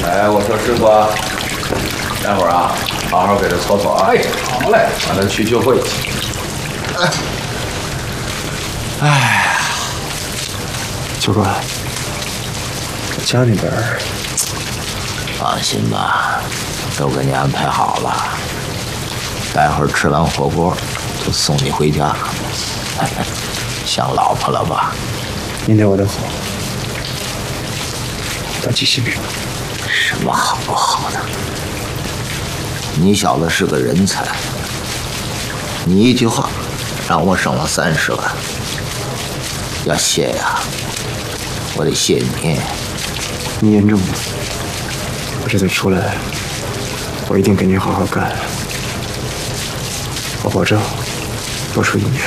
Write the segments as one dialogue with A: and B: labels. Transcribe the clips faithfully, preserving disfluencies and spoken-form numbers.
A: 哎，我说师傅啊，待会儿啊，好好给他搓搓啊。哎，好嘞，让他去聚会去。
B: 哎，教官，家那边
C: 放心吧，都给你安排好了。待会儿吃完火锅就送你回家，想老婆了吧？
B: 您对我的好，当记心里。
C: 什么好不好的？你小子是个人才，你一句话让我省了三十万。要谢呀，我得谢你。
B: 你言重了，我这次出来，我一定给您好好干。我保证，多出一年，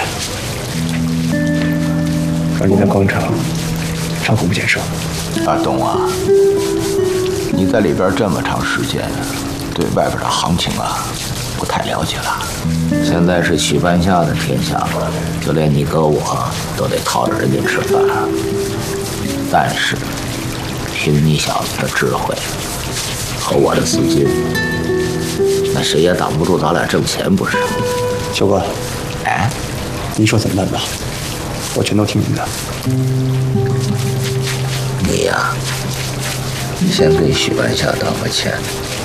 B: 让您在广场长虎不减寿。
C: 阿东啊，你在里边这么长时间，对外边的行情啊不太了解了。现在是许半夏的天下了，就连你哥我都得靠着人家吃饭。但是凭你小子的智慧和我的资金，那谁也挡不住咱俩挣钱，不是？
B: 教官，
C: 哎，
B: 您说怎么办吧？我全都听您的。
C: 你呀，你先给许半夏当个钱。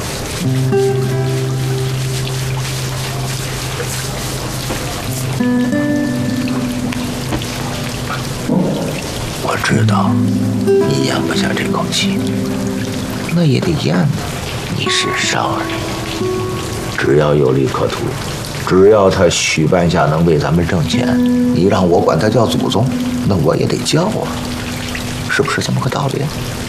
C: 我知道你咽不下这口气，那也得咽呢。你是商人，只要有利可图，只要他许半夏能为咱们挣钱，你让我管他叫祖宗，那我也得叫啊，是不是这么个道理？